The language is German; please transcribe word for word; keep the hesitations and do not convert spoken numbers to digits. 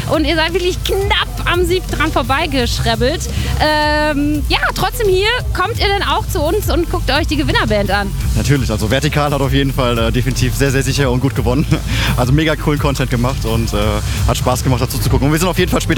und ihr seid wirklich knapp am Sieg dran vorbeigeschrebbelt. Ähm, ja, trotzdem hier, kommt ihr denn auch zu uns und guckt euch die Gewinnerband an? Natürlich, also Vertikal hat auf jeden Fall äh, definitiv sehr, sehr sicher und gut gewonnen. Also mega coolen Content gemacht und äh, hat Spaß gemacht dazu zu gucken. Und wir sind auf jeden Fall später